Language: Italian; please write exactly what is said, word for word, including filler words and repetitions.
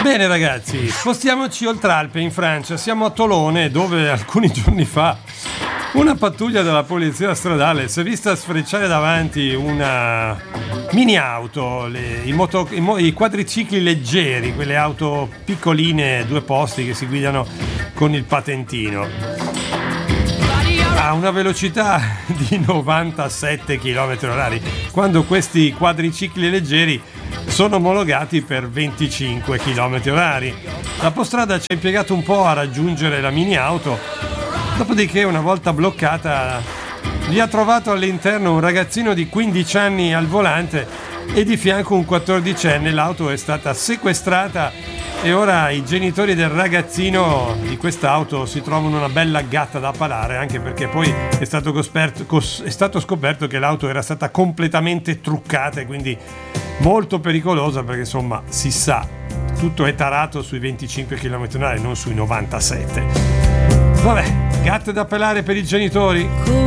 Bene ragazzi, spostiamoci oltre Alpe in Francia. Siamo a Tolone, dove alcuni giorni fa una pattuglia della polizia stradale si è vista sfrecciare davanti una mini auto, le, i, moto, i, mo, i quadricicli leggeri, quelle auto piccoline, due posti che si guidano con il patentino, a una velocità di novantasette chilometri orari, quando questi quadricicli leggeri sono omologati per venticinque chilometri orari. La Postrada ci ha impiegato un po' a raggiungere la mini auto, dopodiché una volta bloccata vi ha trovato all'interno un ragazzino di quindici anni al volante e di fianco un quattordicenne. L'auto è stata sequestrata e ora i genitori del ragazzino di quest'auto si trovano una bella gatta da palare, anche perché poi è stato, cosperto, cos, è stato scoperto che l'auto era stata completamente truccata e quindi molto pericolosa, perché insomma si sa, tutto è tarato sui venticinque chilometri orari, non sui novantasette. Vabbè, gatte da pelare per i genitori.